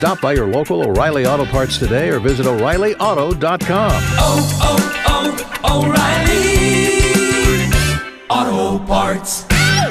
Stop by your local O'Reilly Auto Parts today or visit O'ReillyAuto.com. O'Reilly Auto Parts.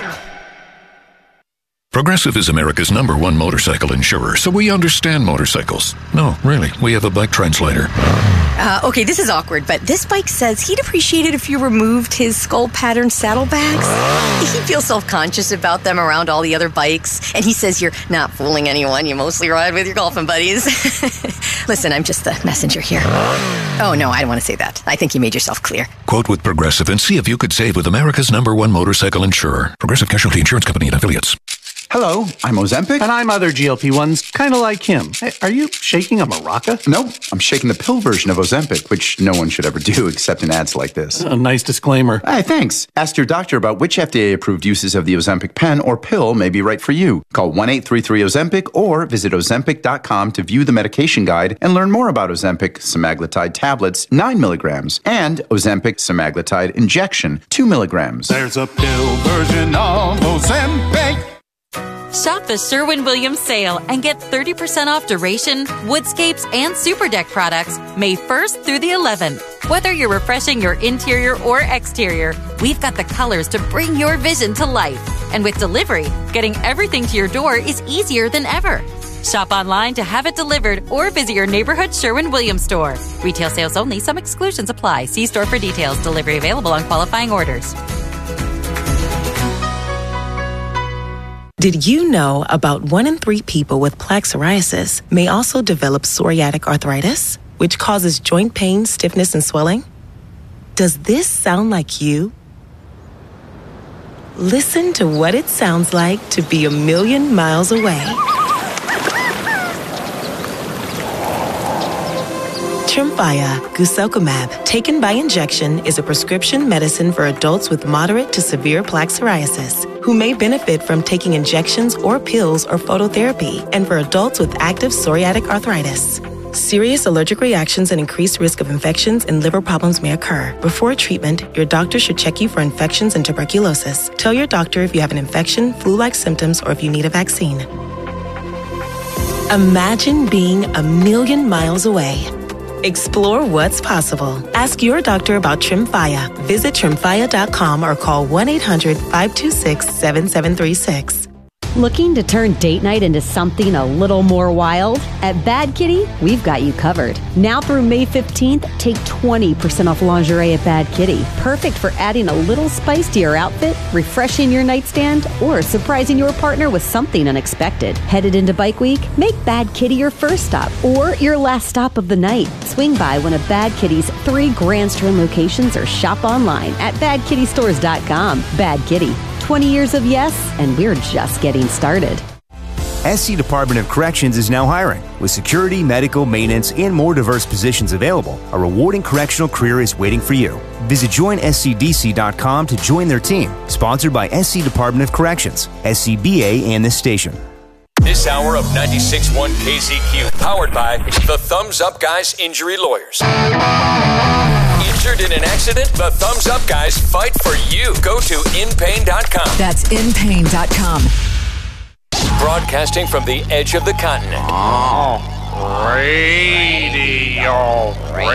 Progressive is America's #1 motorcycle insurer, so we understand motorcycles. No, really, we have a bike translator. Okay, this is awkward, but this bike says he'd appreciate it if you removed his skull pattern saddlebags. He feels self-conscious about them around all the other bikes, and he says you're not fooling anyone. You mostly ride with your golfing buddies. Listen, I'm just the messenger here. Oh, no, I don't want to say that. I think you made yourself clear. Quote with Progressive and see if you could save with America's #1 motorcycle insurer. Progressive Casualty Insurance Company and Affiliates. Hello, I'm Ozempic. And I'm other GLP-1s, kind of like him. Hey, are you shaking a maraca? No, I'm shaking the pill version of Ozempic, which no one should ever do except in ads like this. A nice disclaimer. Hey, thanks. Ask your doctor about which FDA-approved uses of the Ozempic pen or pill may be right for you. Call 1-833-OZEMPIC or visit Ozempic.com to view the medication guide and learn more about Ozempic semaglutide tablets, 9 milligrams, and Ozempic semaglutide injection, 2 milligrams. There's a pill version of Ozempic. Shop the Sherwin-Williams sale and get 30% off Duration, Woodscapes, and Superdeck products May 1st through the 11th. Whether you're refreshing your interior or exterior, we've got the colors to bring your vision to life. And with delivery, getting everything to your door is easier than ever. Shop online to have it delivered or visit your neighborhood Sherwin-Williams store. Retail sales only. Some exclusions apply. See store for details. Delivery available on qualifying orders. Did you know about 1 in 3 people with plaque psoriasis may also develop psoriatic arthritis, which causes joint pain, stiffness, and swelling? Does this sound like you? Listen to what it sounds like to be a million miles away. Tremfya guselkumab, taken by injection, is a prescription medicine for adults with moderate to severe plaque psoriasis who may benefit from taking injections or pills or phototherapy, and for adults with active psoriatic arthritis. Serious allergic reactions and increased risk of infections and liver problems may occur. Before treatment, your doctor should check you for infections and tuberculosis. Tell your doctor if you have an infection, flu-like symptoms, or if you need a vaccine. Imagine being a million miles away. Explore what's possible. Ask your doctor about Tremfya. Visit Tremfya.com or call 1-800-526-7736. Looking to turn date night into something a little more wild? At Bad Kitty, we've got you covered. Now through May 15th, take 20% off lingerie at Bad Kitty. Perfect for adding a little spice to your outfit, refreshing your nightstand, or surprising your partner with something unexpected. Headed into Bike Week? Make Bad Kitty your first stop or your last stop of the night. Swing by one of Bad Kitty's 3 Grand Strand locations or shop online at badkittystores.com. Bad Kitty. 20 years of yes, and we're just getting started. SC Department of Corrections is now hiring. With security, medical, maintenance, and more diverse positions available, a rewarding correctional career is waiting for you. Visit joinscdc.com to join their team. Sponsored by SC Department of Corrections, SCBA, and this station. This hour of 96.1 KZQ, powered by the Thumbs Up Guys Injury Lawyers. Injured in an accident? The Thumbs Up Guys fight for you. Go to inpain.com. That's inpain.com. Broadcasting from the edge of the continent. Oh, radio.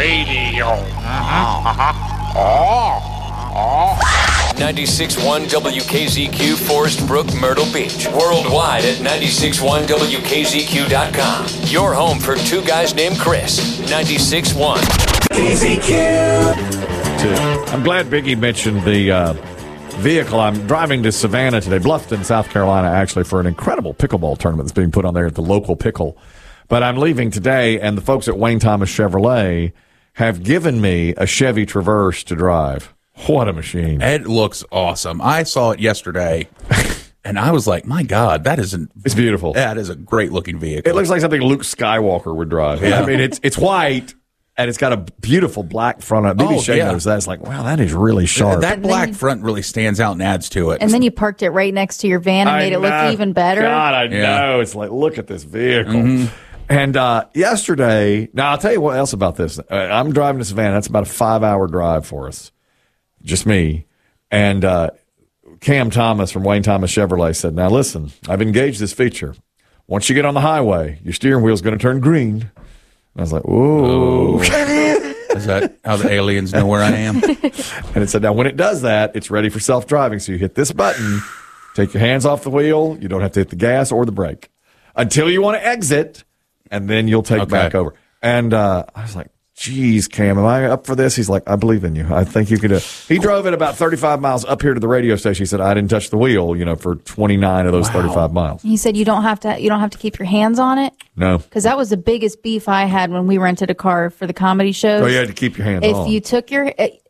96.1 WKZQ, Forest Brook, Myrtle Beach. Worldwide at 96.1WKZQ.com. Your home for 2 guys named Chris. 96.1 KZQ. I'm glad Biggie mentioned the vehicle. I'm driving to Savannah today, Bluffton, South Carolina, actually, for an incredible pickleball tournament that's being put on there at the local pickle. But I'm leaving today, and the folks at Wayne Thomas Chevrolet have given me a Chevy Traverse to drive. What a machine. It looks awesome. I saw it yesterday, and I was like, my God, it's beautiful. That is a great-looking vehicle. It looks like something Luke Skywalker would drive. Yeah. I mean, it's white, and it's got a beautiful black front. BB Shea knows that. It's like, wow, that is really sharp. That black front really stands out and adds to it. And then you parked it right next to your van and made it look even better. God, I know. It's like, look at this vehicle. Mm-hmm. And yesterday, now I'll tell you what else about this. I'm driving to Savannah. That's about a 5-hour drive for us. Just me. And Cam Thomas from Wayne Thomas Chevrolet said, now listen, I've engaged this feature. once you get on the highway, your steering wheel's going to turn green. And I was like, whoa. Is that how the aliens know where I am? And it said, now when it does that, it's ready for self-driving. So you hit this button, take your hands off the wheel. You don't have to hit the gas or the brake until you want to exit, and then you'll take back over. And I was like, geez, Cam, am I up for this? He's like, I believe in you. I think you could do it. He drove it about 35 miles up here to the radio station. He said, I didn't touch the wheel, for 29 of those 35 miles. He said you don't have to keep your hands on it. No. Because that was the biggest beef I had when we rented a car for the comedy shows. Oh, you had to keep your hands on. If you took your,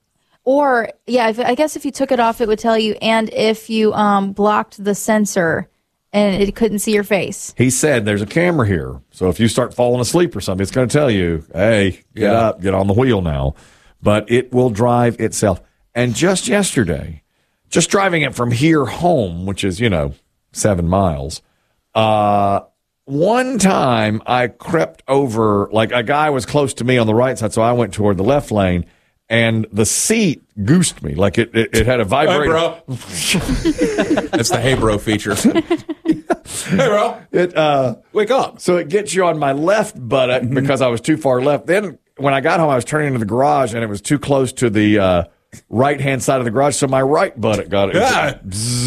I guess if you took it off, it would tell you. And if you blocked the sensor and it couldn't see your face. He said there's a camera here. So if you start falling asleep or something, it's going to tell you, hey, get up, get on the wheel now. But it will drive itself. And just yesterday, just driving it from here home, which is, 7 miles, one time I crept over, like a guy was close to me on the right side, so I went toward the left lane, and the seat goosed me. Like it had a vibrator. Hey, bro. That's the hey, bro feature. Hey, bro. Wake up. So it gets you on my left buttock because I was too far left. Then when I got home, I was turning into the garage, and it was too close to the right-hand side of the garage, so my right buttock got it. Yeah.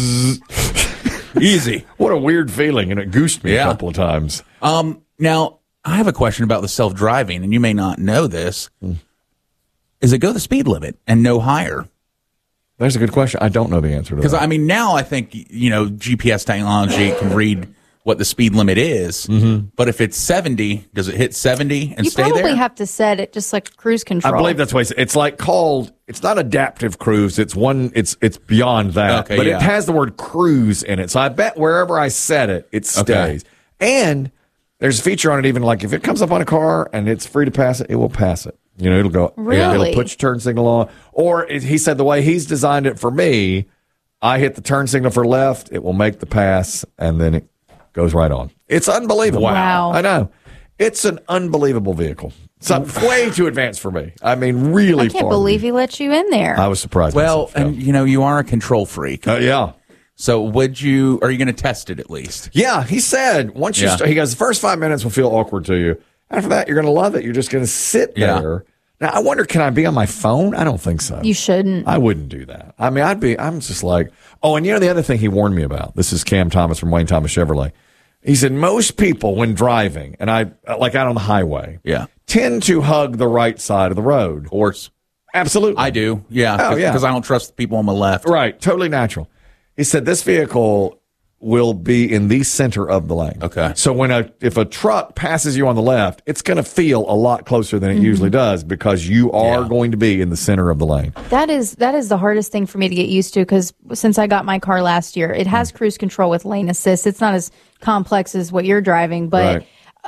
Easy. What a weird feeling, and it goosed me a couple of times. Now, I have a question about the self-driving, and you may not know this. Is it go the speed limit and no higher? That's a good question. I don't know the answer to that. Because, now I think, GPS technology can read what the speed limit is. Mm-hmm. But if it's 70, does it hit 70 and stay there? You probably have to set it just like cruise control. I believe that's what it's like called. It's not adaptive cruise. It's beyond that. Okay, but it has the word cruise in it. So I bet wherever I set it, it stays. Okay. And there's a feature on it, even like if it comes up on a car and it's free to pass it, it will pass it. It'll go. Really? It'll put your turn signal on. Or he said the way he's designed it for me, I hit the turn signal for left, it will make the pass, and then it goes right on. It's unbelievable. Wow. I know. It's an unbelievable vehicle. It's way too advanced for me. I mean, really. I can't believe he let you in there. I was surprised. Well, and you are a control freak. Yeah. So are you going to test it at least? Yeah, he said once you start, he goes, the first 5 minutes will feel awkward to you. After that, you're going to love it. You're just going to sit there. Now, I wonder, can I be on my phone? I don't think so. You shouldn't. I wouldn't do that. I mean, I'm just like, and the other thing he warned me about, this is Cam Thomas from Wayne Thomas Chevrolet. He said, most people when driving, and like out on the highway, tend to hug the right side of the road. Of course. Absolutely. I do. Yeah. Because I don't trust the people on my left. Right. Totally natural. He said, this vehicle will be in the center of the lane. Okay. So if a truck passes you on the left, it's going to feel a lot closer than it usually does because you are going to be in the center of the lane. That is the hardest thing for me to get used to because since I got my car last year, it has cruise control with lane assist. It's not as complex as what you're driving, but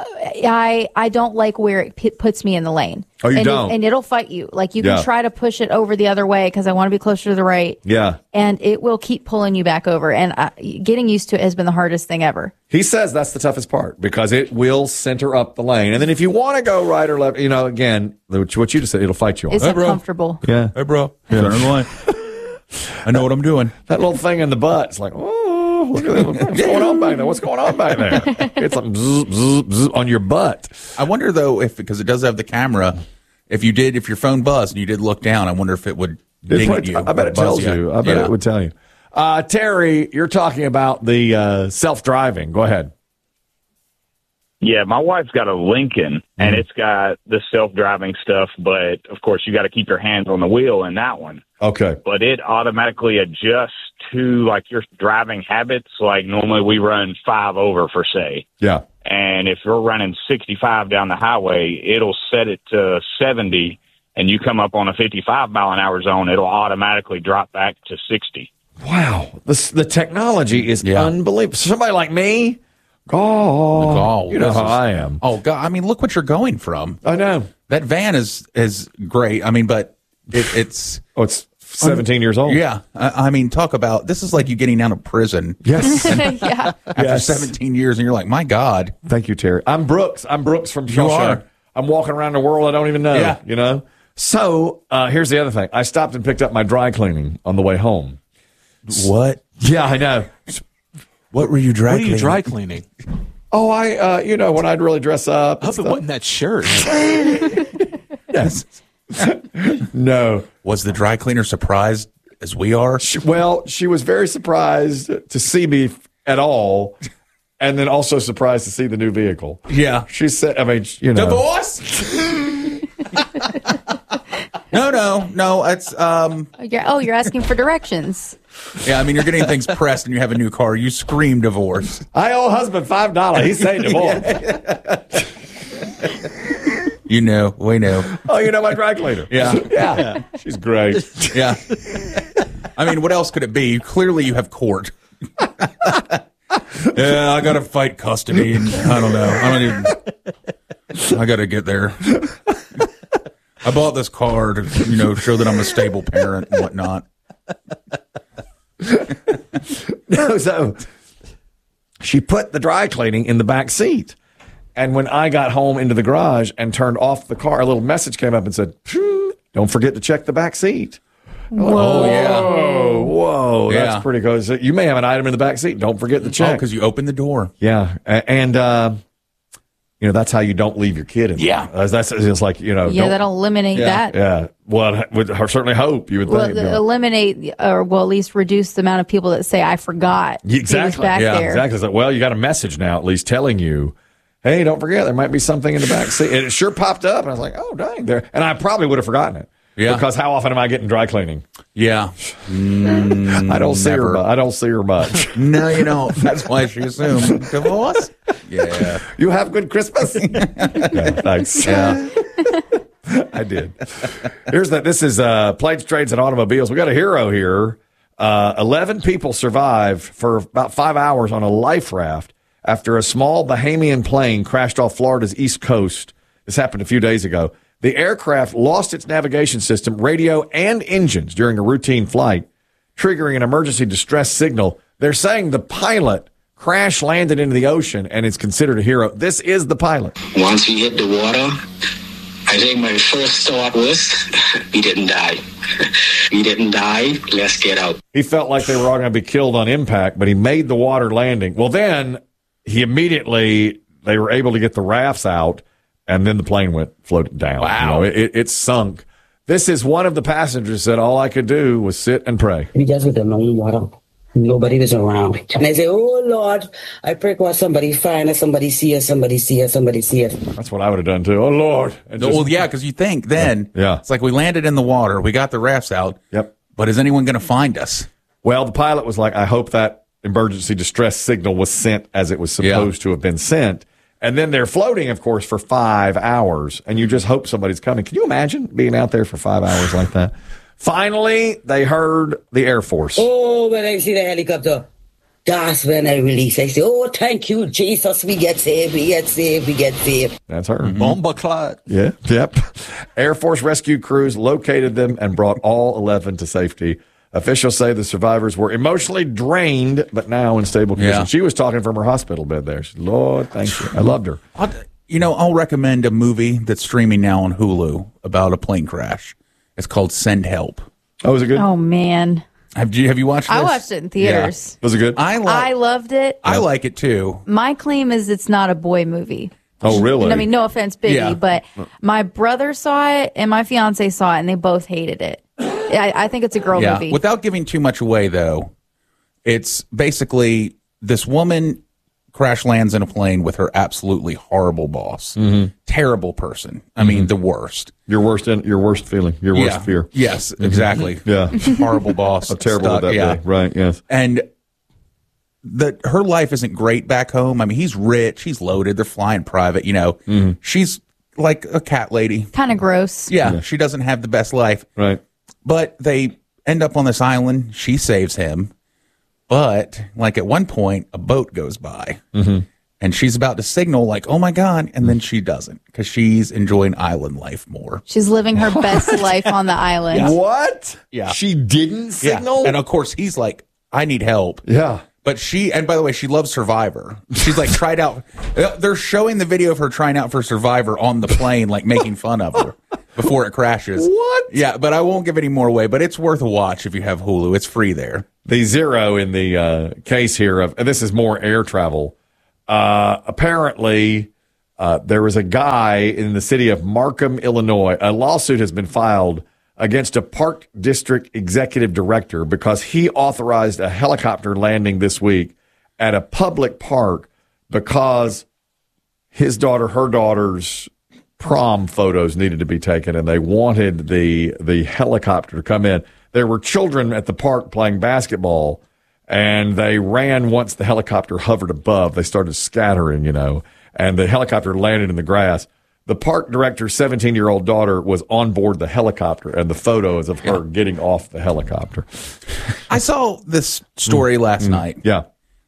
I don't like where it puts me in the lane. Oh, you don't? And it'll fight you. Like you can try to push it over the other way because I want to be closer to the right. Yeah. And it will keep pulling you back over. And getting used to it has been the hardest thing ever. He says that's the toughest part because it will center up the lane. And then if you want to go right or left, again, what you just said, it'll fight you on. It's uncomfortable. Yeah. Hey, bro. Turn the line. I know what I'm doing. That little thing in the butt, it's like, look at that. What's going on back there? What's going on back there? It's like zzz, zzz, zzz on your butt. I wonder, though, because it does have the camera, if your phone buzzed and you did look down, I wonder if it would ding at you. I bet it tells you. I bet it would tell you. Terry, you're talking about the self-driving. Go ahead. Yeah, my wife's got a Lincoln, and it's got the self-driving stuff, but, of course, you got to keep your hands on the wheel in that one. Okay. But it automatically adjusts to, like, your driving habits. Like, normally we run 5 over, for say. Yeah. And if you're running 65 down the highway, it'll set it to 70, and you come up on a 55-mile-an-hour zone, it'll automatically drop back to 60. Wow. The technology is unbelievable. Somebody like me... you know how I am. Oh, God. I mean, look what you're going from. I know. That van is great. I mean, but it's... Oh, it's 17 years old. Yeah. I mean, talk about... This is like you getting out of prison. Yes. After 17 years, and you're like, my God. Thank you, Terry. I'm Brooks. I'm Brooks from Shawshank. I'm walking around the world I don't even know. Yeah. You know? So, here's the other thing. I stopped and picked up my dry cleaning on the way home. What? Yeah, I know. What were you dry cleaning? What are you dry cleaning? Oh, when I'd really dress up. I hope it wasn't that shirt. Yes. No. Was the dry cleaner surprised as we are? She was very surprised to see me at all, and then also surprised to see the new vehicle. Yeah. She said, Divorce? No. It's you're asking for directions. Yeah, I mean, you're getting things pressed and you have a new car. You scream divorce. I owe husband $5. He's saying divorce. We know. Oh, you know my dry cleaner. Yeah. She's great. Yeah. I mean, what else could it be? Clearly you have court. Yeah, I got to fight custody. And I don't know. I got to get there. I bought this car to, show that I'm a stable parent and whatnot. No, so she put the dry cleaning in the back seat. And when I got home into the garage and turned off the car, a little message came up and said, don't forget to check the back seat. Whoa. Whoa. Yeah. That's pretty cool. So you may have an item in the back seat. Don't forget to check. Because you opened the door. Yeah. And, that's how you don't leave your kid in there. Yeah. That's just like, that'll eliminate that. Yeah. Well, I would certainly hope you would think. Eliminate or, at least reduce the amount of people that say, I forgot. Exactly. He was back there. Exactly. It's like, you got a message now at least telling you, hey, don't forget, there might be something in the back seat. And it sure popped up. And I was like, oh, dang. There. And I probably would have forgotten it. Yeah. Because how often am I getting dry cleaning? Yeah. I don't see her much. No, you don't. That's why she assumed divorce. Yeah. You have good Christmas? Yeah, thanks. Yeah. I did. This is Planes, Trades, and Automobiles. We got a hero here. 11 people survived for about 5 hours on a life raft after a small Bahamian plane crashed off Florida's east coast. This happened a few days ago. The aircraft lost its navigation system, radio, and engines during a routine flight, triggering an emergency distress signal. They're saying the pilot crash landed into the ocean and is considered a hero. This is the pilot. Once we hit the water, I think my first thought was, we didn't die. We didn't die. Let's get out. He felt like they were all going to be killed on impact, but he made the water landing. Well, then they were able to get the rafts out. And then the plane floated down. Wow. It sunk. This is one of the passengers said, all I could do was sit and pray. We just with the long water. Nobody was around. And I say, oh, Lord, I pray God somebody find us, somebody see us, somebody see us, somebody see us. That's what I would have done, too. Oh, Lord. Because you think then, it's like we landed in the water, we got the rafts out, but is anyone going to find us? Well, the pilot was like, I hope that emergency distress signal was sent as it was supposed to have been sent. And then they're floating, of course, for 5 hours, and you just hope somebody's coming. Can you imagine being out there for 5 hours like that? Finally, they heard the Air Force. Oh, when I see the helicopter, that's when I release. I say, oh, thank you, Jesus. We get saved, we get saved, we get saved. That's her. Bomba clot. Yeah, yep. Air Force rescue crews located them and brought all 11 to safety. Officials say the survivors were emotionally drained, but now in stable condition. Yeah. She was talking from her hospital bed there. She said, Lord, thank you. I loved her. I'll recommend a movie that's streaming now on Hulu about a plane crash. It's called Send Help. Oh, is it good? Oh, man. Have you watched this? I watched it in theaters. Yeah. Was it good? I loved it. I like it, too. My claim is it's not a boy movie. Oh, really? I mean, no offense, Biggie, but my brother saw it and my fiance saw it, and they both hated it. I think it's a girl movie. Without giving too much away, though, it's basically this woman crash lands in a plane with her absolutely horrible boss. Mm-hmm. Terrible person. I mean, the worst. Your worst feeling, your worst fear. Yes, exactly. Yeah. Horrible boss. How terrible would that be? Right, yes. And her life isn't great back home. I mean, he's rich, he's loaded, they're flying private, She's like a cat lady. Kind of gross. Yeah, she doesn't have the best life. Right. But they end up on this island. She saves him. But, like, at one point, a boat goes by. Mm-hmm. And she's about to signal, like, oh, my God. And then she doesn't because she's enjoying island life more. She's living her best life on the island. Yeah. What? Yeah. She didn't signal? Yeah. And, of course, he's like, I need help. Yeah. But and by the way, she loves Survivor. She's like tried out. They're showing the video of her trying out for Survivor on the plane, like making fun of her before it crashes. What? Yeah, but I won't give any more away. But it's worth a watch if you have Hulu. It's free there. The zero in the case here and this is more air travel. Apparently, there was a guy in the city of Markham, Illinois. A lawsuit has been filed against a park district executive director because he authorized a helicopter landing this week at a public park because her daughter's prom photos needed to be taken, and they wanted the helicopter to come in. There were children at the park playing basketball, and they ran once the helicopter hovered above. They started scattering, and the helicopter landed in the grass. The park director's 17-year-old daughter was on board the helicopter, and the photo is of her getting off the helicopter. I saw this story last night. Yeah.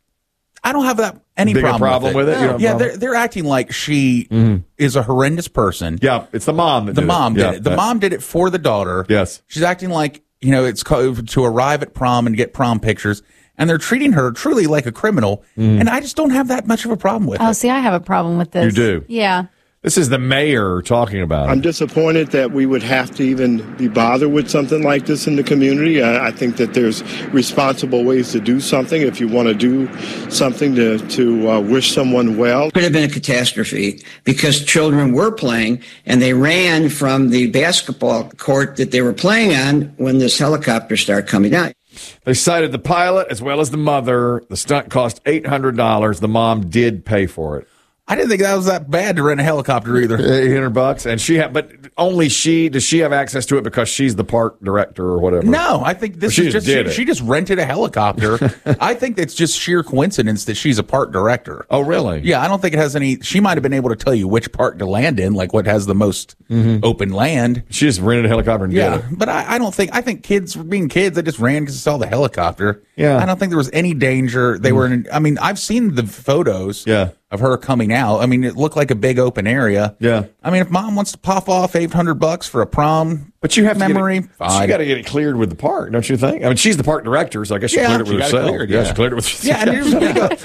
I don't have any problem with it. Yeah, they're acting like she is a horrendous person. Yeah, it's the mom that did it. The mom did it for the daughter. Yes. She's acting like, it's to arrive at prom and get prom pictures. And they're treating her truly like a criminal. And I just don't have that much of a problem with it. Oh, see, I have a problem with this. You do? Yeah. This is the mayor talking about it. I'm disappointed that we would have to even be bothered with something like this in the community. I think that there's responsible ways to do something. If you want to do something to wish someone well. It could have been a catastrophe because children were playing and they ran from the basketball court that they were playing on when this helicopter started coming down. They cited the pilot as well as the mother. The stunt cost $800. The mom did pay for it. I didn't think that was that bad to rent a helicopter either. $800, and but only does she have access to it because she's the park director or whatever? No, I think this is just she just rented a helicopter. I think it's just sheer coincidence that she's a park director. Oh, really? Yeah, I don't think it has any. She might have been able to tell you which park to land in, like what has the most open land. She just rented a helicopter and did it. But I don't think. I think kids being kids, they just ran because they saw the helicopter. Yeah, I don't think there was any danger. They were in. I mean, I've seen the photos. Yeah. Of her coming out. I mean, it looked like a big open area. Yeah. I mean, if mom wants to pop off $800 for a prom, but you have memory, you got to get it cleared with the park, don't you think? I mean, she's the park director, so I guess she cleared it with herself. She cleared it with herself. Yeah, and here's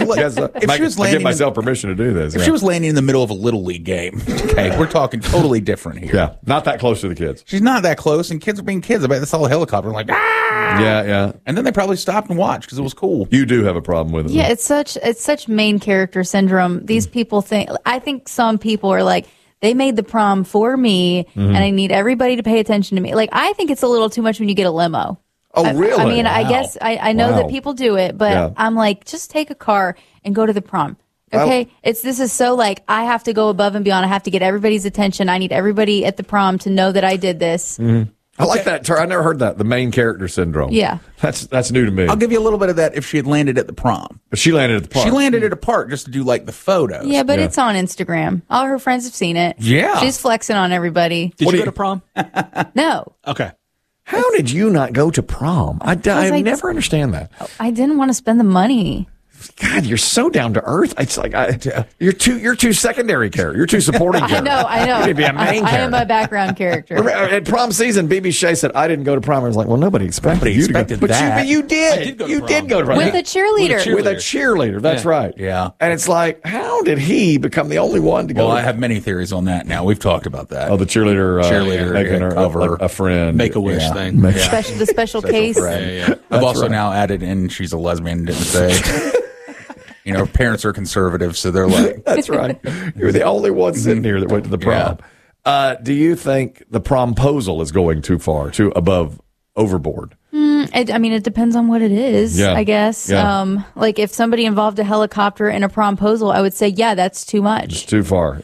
if she was landing, I give myself permission to do this. If she was landing in the middle of a little league game, okay, we're talking totally different here. Yeah, not that close to the kids. She's not that close, and kids are being kids. I bet they saw a helicopter, like yeah, and then they probably stopped and watched because it was cool. You do have a problem with it. Yeah, it's such main character syndrome. These people think. I think some people are like, they made the prom for me, and I need everybody to pay attention to me. Like, I think it's a little too much when you get a limo. Oh, really? I mean, I guess I know that people do it, but I'm like, just take a car and go to the prom. Okay, this is so like I have to go above and beyond. I have to get everybody's attention. I need everybody at the prom to know that I did this. I like that term. I never heard that. The main character syndrome. Yeah, that's new to me. I'll give you a little bit of that if she had landed at the prom. But she landed at the park. She landed at a park just to do like the photos. Yeah, but it's on Instagram. All her friends have seen it. Yeah, she's flexing on everybody. Did you go to prom? No. Okay. How did you not go to prom? I never understand that. I didn't want to spend the money. God, you're so down to earth. It's like you're too secondary character. You're too supporting character. I know. You need to be a main character. I am a background character. At prom season, BB Shea said, "I didn't go to prom." I was like, "Well, nobody expected you to go." that. But you did. You did go to prom with a cheerleader. With a cheerleader. That's right. Yeah. And it's like, how did he become the only one to go? Well, I have many theories on that. Now we've talked about that. Oh, the cheerleader making her cover a friend, Make-A-Wish thing. The special case. I've also now added in she's a lesbian. Didn't say. You know, parents are conservative, so they're like... That's right. You're the only one sitting here that went to the prom. Yeah. Do you think the promposal is going too far, too overboard? It depends on what it is, I guess. Yeah. Like, if somebody involved a helicopter in a promposal, I would say, yeah, that's too much. It's too far.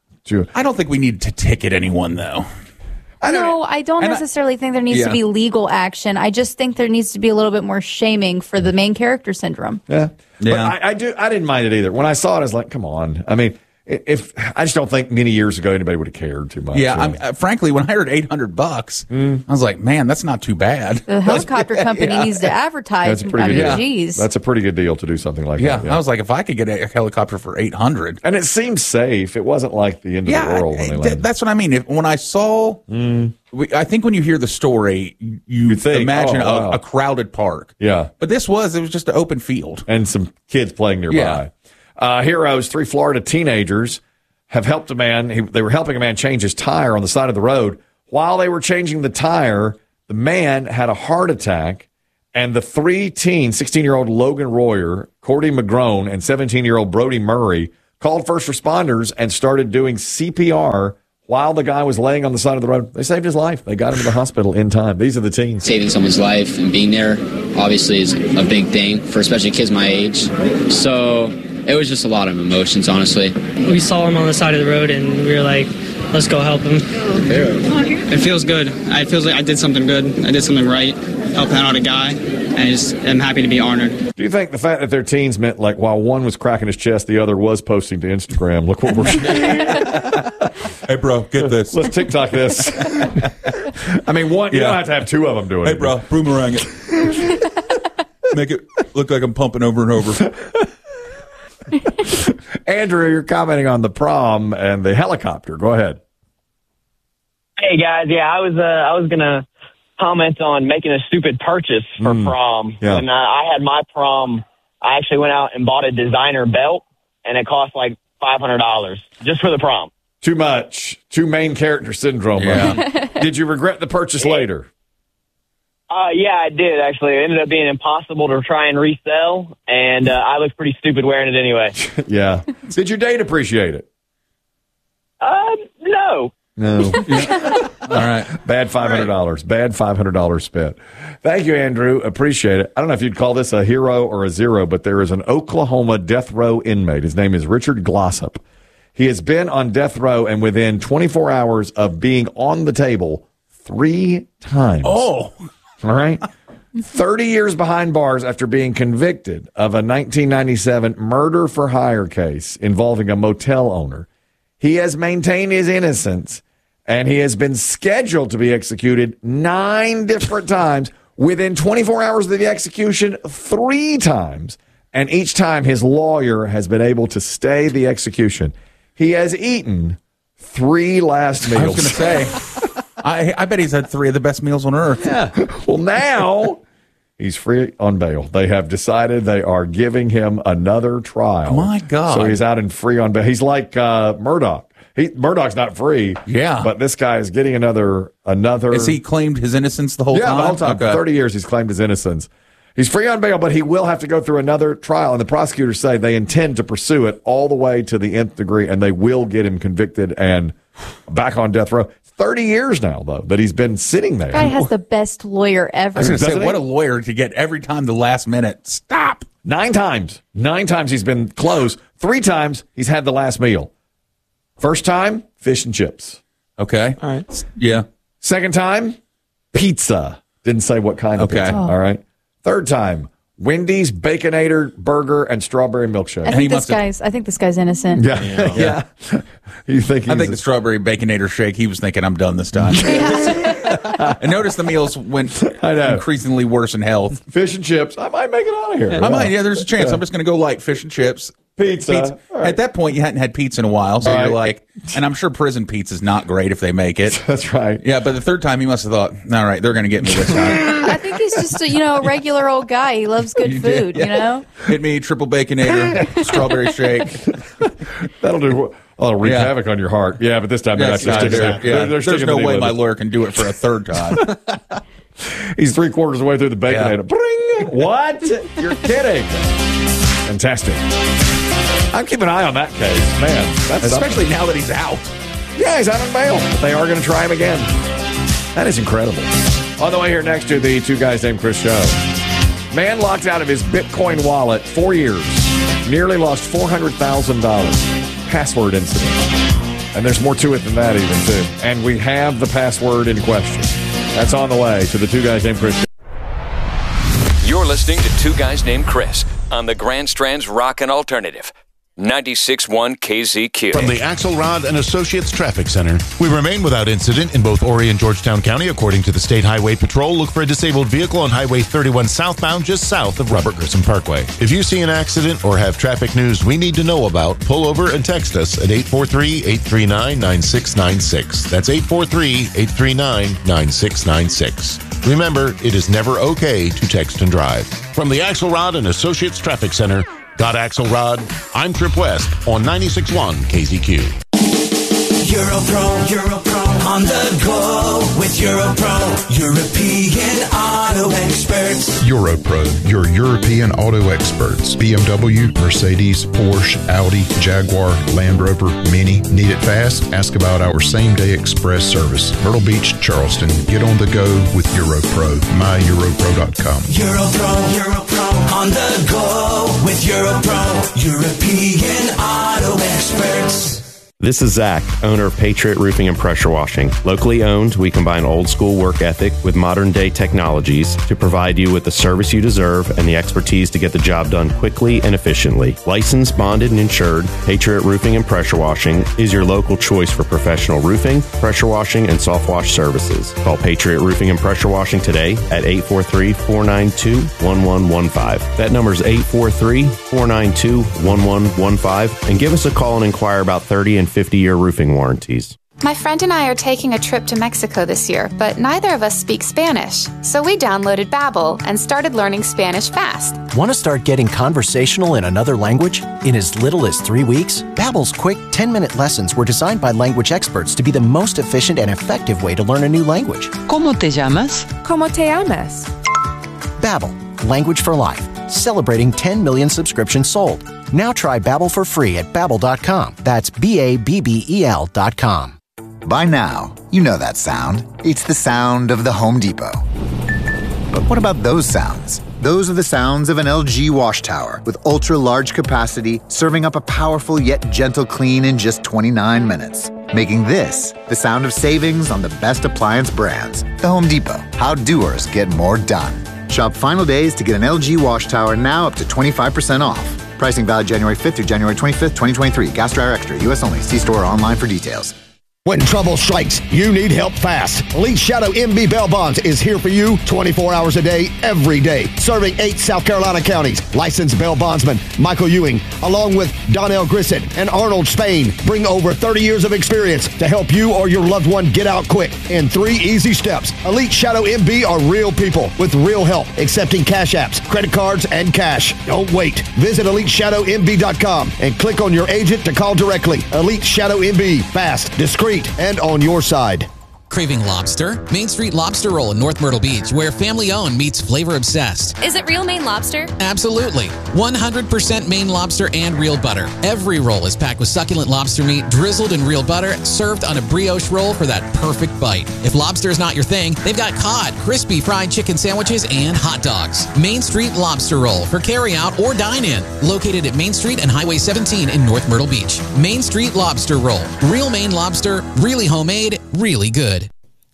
I don't think we need to ticket anyone, though. I don't necessarily think there needs to be legal action. I just think there needs to be a little bit more shaming for the main character syndrome. Yeah. But I didn't mind it either. When I saw it, I was like, come on. I mean, I just don't think many years ago anybody would have cared too much. Yeah, frankly, when I heard $800, I was like, man, that's not too bad. The helicopter company needs to advertise. That's a pretty good deal to do something like that. Yeah, I was like, if I could get a helicopter for $800, and it seemed safe. It wasn't like the end of the world when they landed. That's what I mean. When I saw, I think when you hear the story, you think, imagine a crowded park. Yeah, but it was just an open field and some kids playing nearby. Yeah. Heroes, 3 Florida teenagers have helped a man. They were helping a man change his tire on the side of the road. While they were changing the tire, the man had a heart attack And the 3 teens, 16-year-old Logan Royer, Cordy McGrone, and 17-year-old Brody Murray, called first responders and started doing CPR while the guy was laying on the side of the road. They saved his life. They got him to the hospital in time. These are the teens. Saving someone's life and being there obviously is a big thing for especially kids my age. So it was just a lot of emotions, honestly. We saw him on the side of the road and we were like, let's go help him. It feels good. It feels like I did something good. I did something right, helping out a guy, and I'm happy to be honored. Do you think the fact that they're teens meant, like, while one was cracking his chest, the other was posting to Instagram, look what we're Hey, bro, get this. Let's TikTok this. I mean, one, you don't have to have two of them doing it. Hey, bro, boomerang it. Make it look like I'm pumping over and over. Andrew, you're commenting on the prom and the helicopter. Go ahead. Hey, guys. Yeah, I was going to comment on making a stupid purchase for prom. Yeah. When I had my prom, I actually went out and bought a designer belt, and it cost like $500 just for the prom. Too much. Too main character syndrome. Yeah. Right? Did you regret the purchase later? Yeah, I did, actually. It ended up being impossible to try and resell, and I looked pretty stupid wearing it anyway. Yeah. Did your date appreciate it? No. No. All right. Bad $500. Bad $500 spent. Thank you, Andrew. Appreciate it. I don't know if you'd call this a hero or a zero, but there is an Oklahoma death row inmate. His name is Richard Glossop. He has been on death row and within 24 hours of being on the table 3 times. Oh. All right. 30 years behind bars after being convicted of a 1997 murder for hire case involving a motel owner. He has maintained his innocence, and he has been scheduled to be executed 9 different times within 24 hours of the execution 3 times. And each time his lawyer has been able to stay the execution. He has eaten 3 last meals. I was going to say, I bet he's had 3 of the best meals on earth. Yeah. Well, now he's free on bail. They have decided they are giving him another trial. My God. So he's out and free on bail. He's like Murdoch. Murdoch's not free. Yeah. But this guy is getting another. Has he claimed his innocence the whole time? Yeah, the whole time. Okay. For 30 years, he's claimed his innocence. He's free on bail, but he will have to go through another trial. And the prosecutors say they intend to pursue it all the way to the nth degree, and they will get him convicted and back on death row. 30 years now, though, that he's been sitting there. Guy has the best lawyer ever. I was going to say, what a lawyer to get every time the last minute. Stop. 9 times. 9 times he's been closed. 3 times he's had the last meal. First time, fish and chips. Okay. All right. Yeah. Second time, pizza. Didn't say what kind of pizza. Oh. All right. Third time, Wendy's Baconator burger and strawberry milkshake. I think this guy's innocent. Yeah. You think? I think the strawberry Baconator shake. He was thinking, I'm done this time. And notice the meals went increasingly worse in health. Fish and chips. I might make it out of here. I might. Yeah, there's a chance. I'm just going to go light fish and chips. Pizza. Right. At that point, you hadn't had pizza in a while, so you're like, and I'm sure prison pizza's not great if they make it. That's right. Yeah, but the third time he must have thought, all right, they're going to get me this time. I think he's just a regular old guy. He loves good food, you know? Hit me, triple Baconator, strawberry shake. That'll do. I'll wreak havoc on your heart. Yeah, but this time they're actually sticking it. There's no way my lawyer can do it for a third time. He's 3/4 of the way through the Baconator. Bring! What? You're kidding. Fantastic. I'm keeping an eye on that case. Man, that's especially now that he's out. Yeah, he's out on bail. But they are going to try him again. That is incredible. On the way here next to the Two Guys Named Chris show. Man locked out of his Bitcoin wallet 4 years. Nearly lost $400,000. Password incident. And there's more to it than that even, too. And we have the password in question. That's on the way to the Two Guys Named Chris show. You're listening to Two Guys Named Chris on the Grand Strand's Rockin' Alternative. 96.1 KZQ. From the Axelrod and Associates Traffic Center, we remain without incident in both Horry and Georgetown County. According to the State Highway Patrol, look for a disabled vehicle on Highway 31 southbound just south of Robert Grissom Parkway. If you see an accident or have traffic news we need to know about, pull over and text us at 843-839-9696. That's 843-839-9696. Remember, it is never okay to text and drive. From the Axelrod and Associates Traffic Center, got Axelrod? I'm Trip West on 96.1 KZQ. Europro On the go with Europro, European auto experts. Europro, your European auto experts. BMW, Mercedes, Porsche, Audi, Jaguar, Land Rover, Mini. Need it fast? Ask about our same-day express service. Myrtle Beach, Charleston. Get on the go with Europro. MyEuropro.com. Europro, on the go with Europro, European auto experts. This is Zach, owner of Patriot Roofing and Pressure Washing. Locally owned, we combine old school work ethic with modern day technologies to provide you with the service you deserve and the expertise to get the job done quickly and efficiently. Licensed, bonded, and insured, Patriot Roofing and Pressure Washing is your local choice for professional roofing, pressure washing, and soft wash services. Call Patriot Roofing and Pressure Washing today at 843-492-1115. That number is 843-492-1115, and give us a call and inquire about 30 and 50-year roofing warranties. My friend and I are taking a trip to Mexico this year, but neither of us speak Spanish. So we downloaded Babbel and started learning Spanish fast. Want to start getting conversational in another language? In as little as 3 weeks, Babbel's quick 10-minute lessons were designed by language experts to be the most efficient and effective way to learn a new language. ¿Cómo te llamas? ¿Cómo te llamas? Babbel, language for life. Celebrating 10 million subscriptions sold. Now try Babbel for free at Babbel.com. That's Babbel.com. By now, you know that sound. It's the sound of the Home Depot. But what about those sounds? Those are the sounds of an LG wash tower with ultra-large capacity, serving up a powerful yet gentle clean in just 29 minutes. Making this the sound of savings on the best appliance brands. The Home Depot. How doers get more done. Shop final days to get an LG wash tower now up to 25% off. Pricing valid January 5th through January 25th, 2023. Gas Dryer Extra. U.S. only. See store or online for details. When trouble strikes, you need help fast. Elite Shadow MB Bail Bonds is here for you 24 hours a day, every day. Serving 8 South Carolina counties. Licensed bail bondsman Michael Ewing, along with Donnell Grissett and Arnold Spain, bring over 30 years of experience to help you or your loved one get out quick in 3 easy steps. Elite Shadow MB are real people with real help, accepting cash apps, credit cards, and cash. Don't wait. Visit EliteShadowMB.com and click on your agent to call directly. Elite Shadow MB. Fast, discreet, and on your side. Craving lobster? Main Street Lobster Roll in North Myrtle Beach, where family-owned meets flavor-obsessed. Is it real Maine lobster? Absolutely. 100% Maine lobster and real butter. Every roll is packed with succulent lobster meat, drizzled in real butter, served on a brioche roll for that perfect bite. If lobster is not your thing, they've got cod, crispy fried chicken sandwiches, and hot dogs. Main Street Lobster Roll for carry-out or dine-in. Located at Main Street and Highway 17 in North Myrtle Beach. Main Street Lobster Roll. Real Maine lobster, really homemade, really good.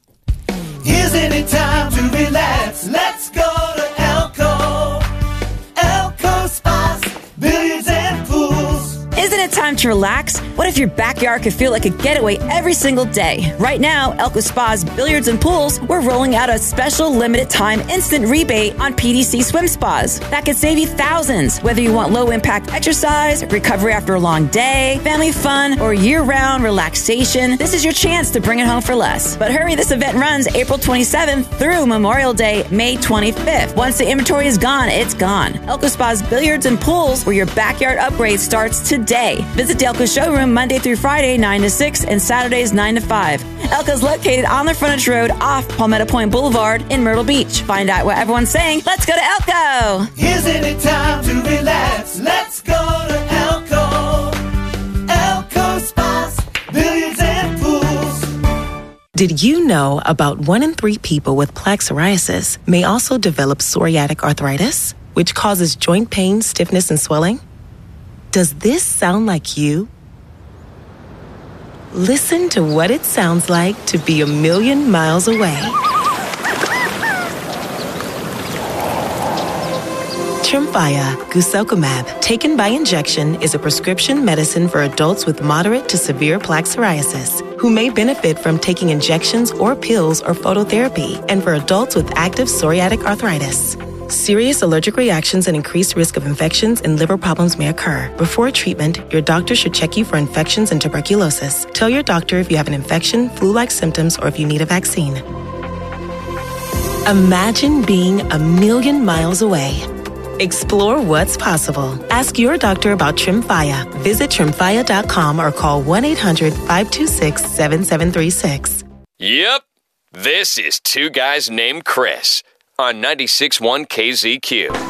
Isn't it time to relax? Let's go to Elko. Elko Spas, billiards and pools. Isn't it time to relax? What if your backyard could feel like a getaway every single day? Right now, Elko Spas, Billiards and Pools, we're rolling out a special limited time instant rebate on PDC swim spas. That could save you thousands. Whether you want low impact exercise, recovery after a long day, family fun, or year-round relaxation, this is your chance to bring it home for less. But hurry, this event runs April 27th through Memorial Day, May 25th. Once the inventory is gone, it's gone. Elko Spas, Billiards and Pools, where your backyard upgrade starts today. Visit the Elko showroom Monday through Friday, 9 to 6, and Saturdays, 9 to 5. Elko's located on the frontage road off Palmetto Point Boulevard in Myrtle Beach. Find out what everyone's saying. Let's go to Elko! Isn't it time to relax? Let's go to Elko. Elko Spas, billiards and pools. Did you know about 1 in 3 people with plaque psoriasis may also develop psoriatic arthritis, which causes joint pain, stiffness, and swelling? Does this sound like you? Listen to what it sounds like to be a million miles away. Tremfya guselkumab, taken by injection, is a prescription medicine for adults with moderate to severe plaque psoriasis who may benefit from taking injections or pills or phototherapy, and for adults with active psoriatic arthritis. Serious allergic reactions and increased risk of infections and liver problems may occur. Before treatment, your doctor should check you for infections and tuberculosis. Tell your doctor if you have an infection, flu-like symptoms, or if you need a vaccine. Imagine being a million miles away. Explore what's possible. Ask your doctor about Tremfya. Visit Tremfya.com or call 1-800-526-7736. Yep, this is Two Guys Named Chris on 96.1 KZQ.